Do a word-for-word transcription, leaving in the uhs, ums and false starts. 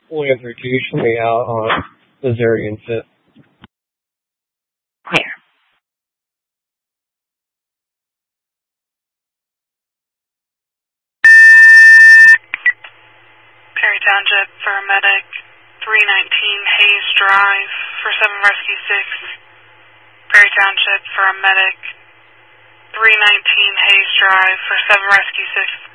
Full answer two, showing out on Missouri and fifth. Clear. Perry Township for medic three nineteen Hayes Drive for seven Rescue six. Perry Township for medic three nineteen Hayes Drive for seven Rescue six.